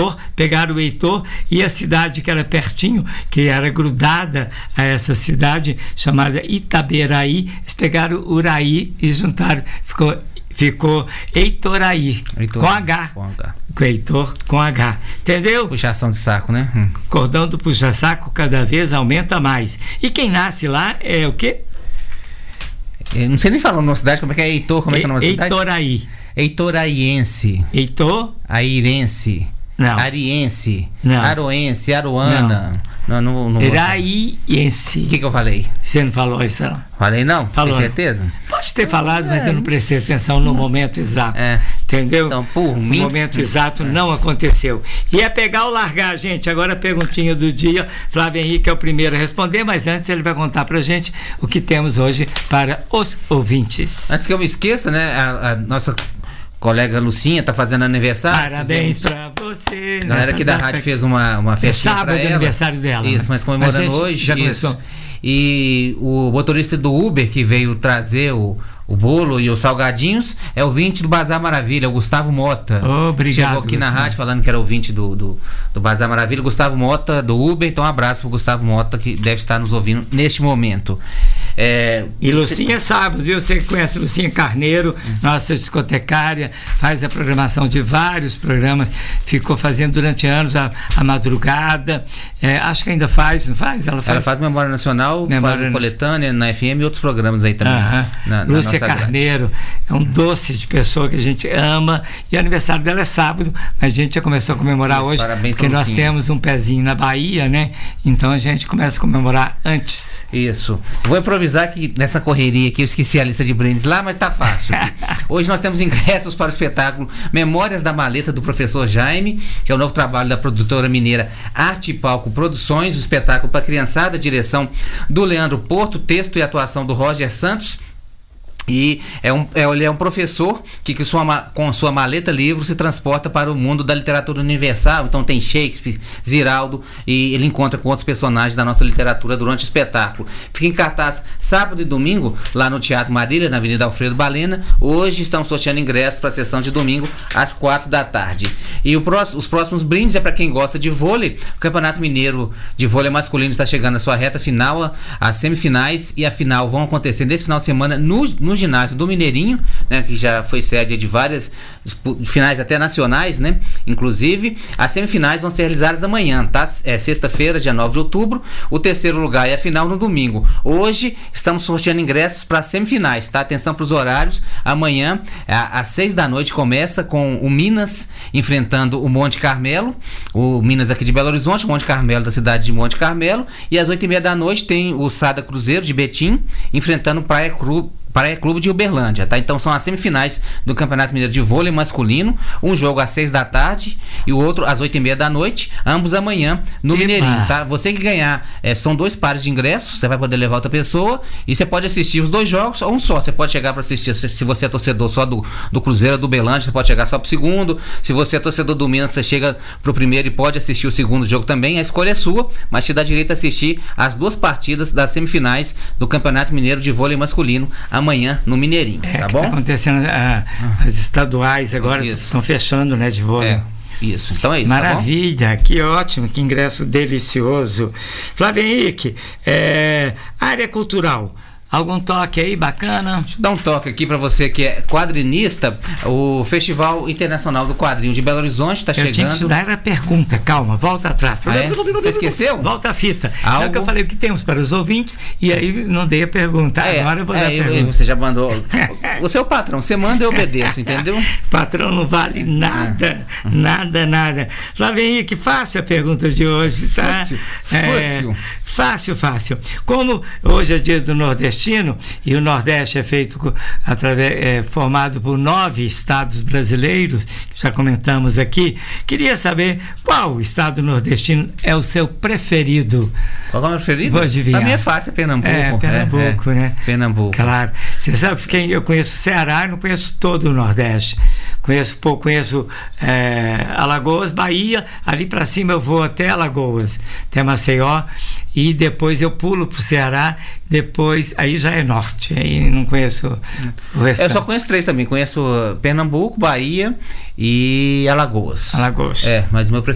Heitor, pegaram o Heitor e a cidade que era pertinho, que era grudada a essa cidade chamada Itaberaí, eles pegaram Uraí e juntaram, ficou Heitoraí, com H. Com Heitor com H. Entendeu? Puxação de saco, né? Cordão do puxa-saco cada vez aumenta mais. E quem nasce lá é o quê? Eu não sei nem falar o nome da cidade, como é que é Heitor? Como é que é o nome da cidade? Heitoraí. Heitoraiense. Heitor? Airense. Não. Ariense. Não. Aroense. Aroana. Não. Iraiense. O que eu falei? Você não falou isso, não? Falei não? Falou. Tem certeza? Pode ter falado, mas eu não prestei atenção no momento exato. Entendeu? Então, por mim... O momento exato não aconteceu. E é pegar ou largar, gente. Agora a perguntinha do dia. Flávio Henrique é o primeiro a responder, mas antes ele vai contar pra gente o que temos hoje para os ouvintes. Antes que eu me esqueça, né? A nossa colega Lucinha tá fazendo aniversário. Parabéns pra você. A galera aqui da rádio fez uma festinha pra ela. Sábado é aniversário dela. Isso, mas comemorando hoje. Já começou. E o motorista do Uber que veio trazer o bolo e os salgadinhos é o ouvinte do Bazar Maravilha, o Gustavo Mota. Obrigado. Chegou aqui na rádio falando que era ouvinte do Bazar Maravilha, Gustavo Mota do Uber. Então um abraço pro Gustavo Mota, que deve estar nos ouvindo neste momento. E Lucinha sabe, viu? Você conhece Lucinha Carneiro, nossa discotecária, faz a programação de vários programas, ficou fazendo durante anos a madrugada, acho que ainda faz, não faz? Ela faz Memória Nacional, faz Coletânea na FM e outros programas aí também. Lúcia Carneiro é um doce de pessoa que a gente ama, e o aniversário dela é sábado, mas a gente já começou a comemorar hoje, porque nós temos um pezinho na Bahia, né? Então a gente começa a comemorar antes. Isso. Vou improvisar que nessa correria aqui eu esqueci a lista de brindes lá, mas tá fácil. Hoje nós temos ingressos para o espetáculo Memórias da Maleta do Professor Jaime, que é o novo trabalho da produtora mineira Arte e Palco Produções, o espetáculo para criançada, direção do Leandro Porto, texto e atuação do Roger Santos. E ele é um professor que com sua maleta livro se transporta para o mundo da literatura universal. Então tem Shakespeare, Ziraldo, e ele encontra com outros personagens da nossa literatura durante o espetáculo. Fica em cartaz sábado e domingo lá no Teatro Marília, na Avenida Alfredo Balena. Hoje estamos sorteando ingressos para a sessão de domingo às 4h. E os próximos brindes é para quem gosta de vôlei. O Campeonato Mineiro de Vôlei Masculino está chegando à sua reta final. As semifinais e a final vão acontecer nesse final de semana no ginásio do Mineirinho, né, que já foi sede de várias finais até nacionais, né? Inclusive, as semifinais vão ser realizadas amanhã, tá? Sexta-feira, dia 9 de outubro, o terceiro lugar e a final no domingo. Hoje estamos sorteando ingressos para as semifinais, tá? Atenção para os horários. Amanhã, às 6h começa com o Minas enfrentando o Monte Carmelo, o Minas aqui de Belo Horizonte, o Monte Carmelo da cidade de Monte Carmelo, e às 8h30 tem o Sada Cruzeiro de Betim enfrentando o Praia Clube de Uberlândia, tá? Então são as semifinais do Campeonato Mineiro de Vôlei Masculino, um jogo às 6h e o outro às 8h30, ambos amanhã no Mineirinho, tá? Você que ganhar, são 2 pares de ingressos, você vai poder levar outra pessoa e você pode assistir os 2 jogos ou um só. Você pode chegar para assistir, se você é torcedor só do Cruzeiro, do Uberlândia, você pode chegar só pro segundo. Se você é torcedor do Minas, você chega pro primeiro e pode assistir o segundo jogo também. A escolha é sua, mas te dá direito a assistir as 2 partidas das semifinais do Campeonato Mineiro de Vôlei Masculino amanhã no Mineirinho, tá bom? Tá acontecendo, as estaduais agora estão fechando, né, de vôlei. Isso, então é isso. Maravilha, tá bom? Que ótimo, que ingresso delicioso. Flávio Henrique, área cultural. Algum toque aí bacana? Deixa eu dar um toque aqui para você que é quadrinista. O Festival Internacional do Quadrinho de Belo Horizonte está chegando. Eu tinha que te dar a pergunta, calma, volta atrás. Você esqueceu? Volta a fita. É o que eu falei, o que temos para os ouvintes, e aí não dei a pergunta. Agora eu vou dar a pergunta. Você já mandou. Você é o patrão, você manda e eu obedeço, entendeu? Patrão não vale nada, nada. Flávio Henrique, fácil a pergunta de hoje, tá? Fácil. Como hoje é dia do nordestino e o Nordeste é feito formado por 9 estados brasileiros, que já comentamos aqui, queria saber qual estado nordestino é o seu preferido. Qual é o meu preferido? Vou adivinhar. Pra mim é fácil, é Pernambuco. Pernambuco, né? Pernambuco. Claro. Você sabe que eu conheço Ceará e não conheço todo o Nordeste. Conheço Alagoas, Bahia, ali para cima eu vou até Alagoas, até Maceió, e depois eu pulo pro Ceará, depois aí já é norte, aí não conheço o restante. Eu só conheço 3 também, conheço Pernambuco, Bahia e Alagoas. Mas o meu